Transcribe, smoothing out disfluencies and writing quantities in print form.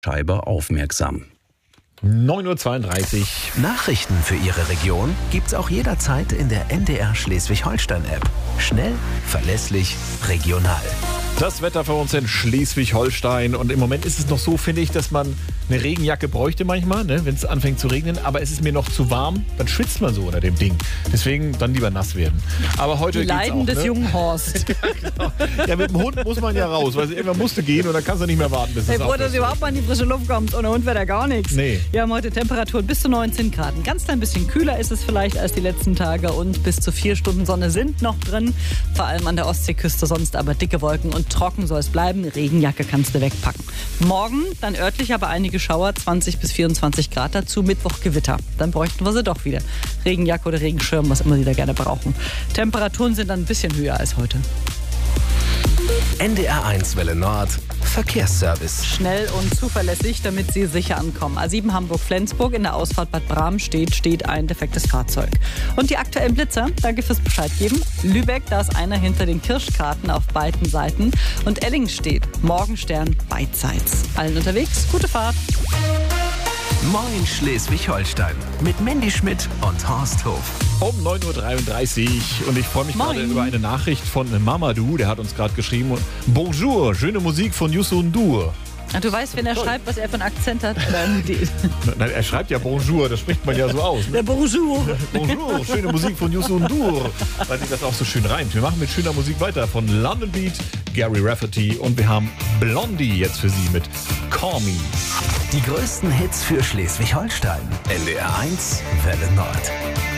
Scheibe aufmerksam. 9:32 Uhr. Nachrichten für Ihre Region gibt's auch jederzeit in der NDR Schleswig-Holstein-App. Schnell, verlässlich, regional. Das Wetter für uns in Schleswig-Holstein. Und im Moment ist es noch so, finde ich, dass man eine Regenjacke bräuchte manchmal, ne, wenn es anfängt zu regnen. Aber es ist mir noch zu warm, dann schwitzt man so unter dem Ding. Deswegen dann lieber nass werden. Aber heute Die geht's Leiden auch, des ne? jungen Horst. Genau. Ja, mit dem Hund muss man ja raus, weil irgendwann musste gehen und dann kannst du nicht mehr warten, bis Hey, es froh, dass aufhört. ihr überhaupt mal in die frische Luft kommt. Ohne Hund wäre da gar nichts. Nee. Wir haben heute Temperaturen bis zu 19 Grad. Ein ganz klein bisschen kühler ist es vielleicht als die letzten Tage und bis zu 4 Stunden Sonne sind noch drin. Vor allem an der Ostseeküste, sonst aber dicke Wolken und trocken soll es bleiben. Regenjacke kannst du wegpacken. Morgen dann örtlich aber einige Schauer, 20 bis 24 Grad dazu. Mittwoch Gewitter. Dann bräuchten wir sie doch wieder. Regenjacke oder Regenschirm, was immer Sie da gerne brauchen. Temperaturen sind dann ein bisschen höher als heute. NDR1 Welle Nord. Verkehrsservice. Schnell und zuverlässig, damit Sie sicher ankommen. A7 Hamburg-Flensburg, in der Ausfahrt Bad Bram steht ein defektes Fahrzeug. Und die aktuellen Blitzer, danke fürs Bescheid geben. Lübeck, da ist einer hinter den Kirschkarten auf beiden Seiten. Und Elling steht, Morgenstern beidseits. Allen unterwegs, gute Fahrt. Moin Schleswig-Holstein. Mit Mandy Schmidt und Horst Hof. Um 9:33 Uhr und ich freue mich Moin. gerade über eine Nachricht von Mamadou, der hat uns gerade geschrieben. Bonjour, schöne Musik von Youssou N'Dour. Ach, du weißt, wenn er schreibt, was er für einen Akzent hat? Oder Nein, er schreibt ja Bonjour, das spricht man ja so aus. Ne? der Bonjour. Bonjour, schöne Musik von Youssou N'Dour, weil sich das auch so schön reimt. Wir machen mit schöner Musik weiter von London Beat, Gary Rafferty und wir haben Blondie jetzt für Sie mit Call Me. Die größten Hits für Schleswig-Holstein. NDR1 Welle Nord.